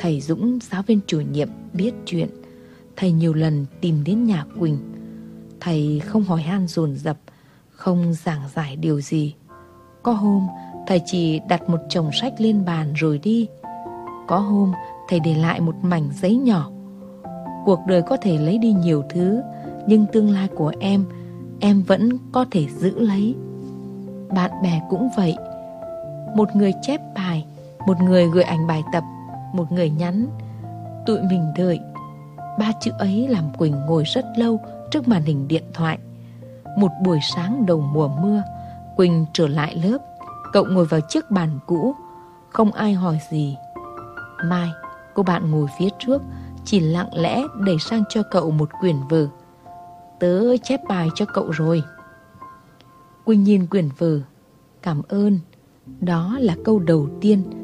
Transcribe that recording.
Thầy Dũng, giáo viên chủ nhiệm, biết chuyện. Thầy nhiều lần tìm đến nhà Quỳnh. Thầy không hỏi han dồn dập, không giảng giải điều gì. Có hôm thầy chỉ đặt một chồng sách lên bàn rồi đi. Có hôm thầy để lại một mảnh giấy nhỏ. Cuộc đời có thể lấy đi nhiều thứ, nhưng tương lai của em vẫn có thể giữ lấy. Bạn bè cũng vậy. Một người chép bài, một người gửi ảnh bài tập, một người nhắn. Tụi mình đợi. 3 chữ ấy làm Quỳnh ngồi rất lâu trước màn hình điện thoại. Một buổi sáng đầu mùa mưa, Quỳnh trở lại lớp. Cậu ngồi vào chiếc bàn cũ, không ai hỏi gì. Mai, cô bạn ngồi phía trước, chỉ lặng lẽ đẩy sang cho cậu một quyển vở. Tớ chép bài cho cậu rồi. Quỳnh nhìn quyển vở. Cảm ơn. Đó là câu đầu tiên